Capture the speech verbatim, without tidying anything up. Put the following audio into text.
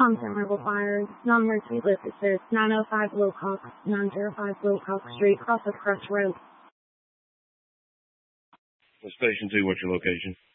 Thompson River Fire. Non-emergency list is this nine oh five Wilcox, nine oh five Wilcox Street, Cross of Crest Road. Station two, what's your location?